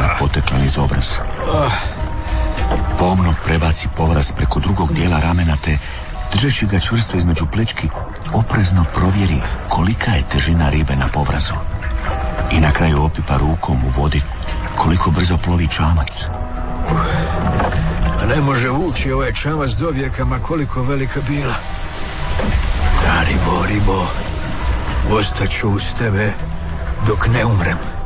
potekla niz obraz. Pomno prebaci povraz preko drugog dijela ramena te, držeći ga čvrsto između plečki, oprezno provjeri kolika je težina ribe na povrazu. I na kraju opipa rukom u vodi koliko brzo plovi čamac. A ne može vući ovaj čamac do vijeka, ma koliko velika bila. Da, ribo, ostaću uz tebe dok ne umrem.